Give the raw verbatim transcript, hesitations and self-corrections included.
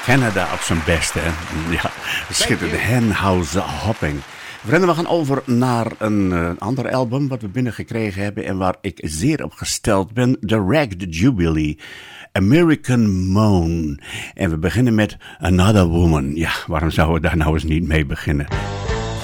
Canada op zijn best, hè? Ja, schitterend. Henhouse Hopping. Vrienden, we gaan over naar een uh, ander album wat we binnengekregen hebben en waar ik zeer op gesteld ben. The Ragged Jubilee. American Moan. En we beginnen met Another Woman. Ja, waarom zouden we daar nou eens niet mee beginnen?